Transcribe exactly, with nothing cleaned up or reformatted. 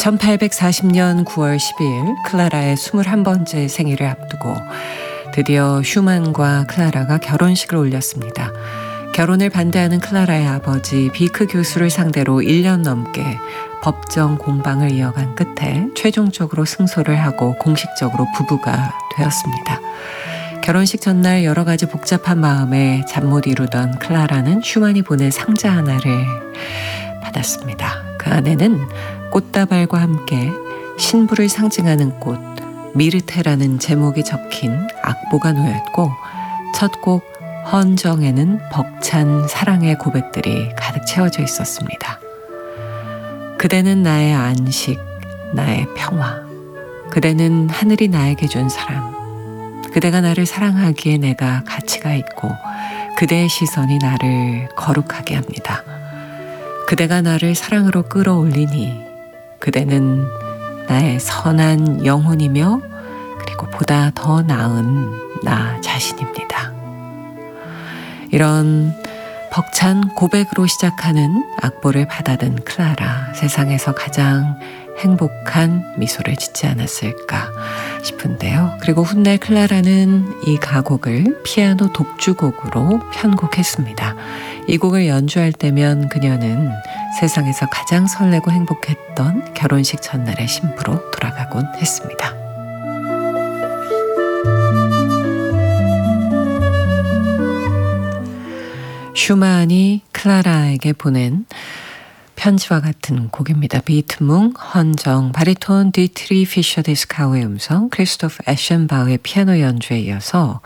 천팔백사십 년 구월 십이일 클라라의 스물한 번째 생일을 앞두고 드디어 슈만과 클라라가 결혼식을 올렸습니다. 결혼을 반대하는 클라라의 아버지 비크 교수를 상대로 일 년 넘게 법정 공방을 이어간 끝에 최종적으로 승소를 하고 공식적으로 부부가 되었습니다. 결혼식 전날 여러 가지 복잡한 마음에 잠 못 이루던 클라라는 슈만이 보낸 상자 하나를 받았습니다. 그 안에는 꽃다발과 함께 신부를 상징하는 꽃 미르테라는 제목이 적힌 악보가 놓여있고 첫 곡 헌정에는 벅찬 사랑의 고백들이 가득 채워져 있었습니다. 그대는 나의 안식, 나의 평화. 그대는 하늘이 나에게 준 사람. 그대가 나를 사랑하기에 내가 가치가 있고 그대의 시선이 나를 거룩하게 합니다. 그대가 나를 사랑으로 끌어올리니 그대는 나의 선한 영혼이며 그리고 보다 더 나은 나 자신입니다. 이런 벅찬 고백으로 시작하는 악보를 받아든 클라라, 세상에서 가장 행복한 미소를 짓지 않았을까 싶은데요. 그리고 훗날 클라라는 이 가곡을 피아노 독주곡으로 편곡했습니다. 이 곡을 연주할 때면 그녀는 세상에서 가장 설레고 행복했던 결혼식 전날의 신부로 돌아가곤 했습니다. 슈만이 클라라에게 보낸 편지와 같은 곡입니다. 비트뭉, 헌정, 바리톤 디트리 피셔 디스카우의 음성, 크리스토프 애션바우의 피아노 연주에 이어서